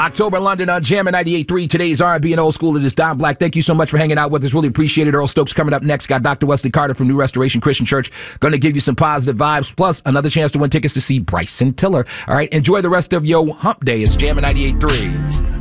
October in London on Jammin' 98.3. Today's R&B and old school. It is Don Black. Thank you so much for hanging out with us. Really appreciate it. Earl Stokes coming up next. Got Dr. Wesley Carter from New Restoration Christian Church. Going to give you some positive vibes. Plus, another chance to win tickets to see Bryson Tiller. All right. Enjoy the rest of your hump day. It's Jammin' 98.3.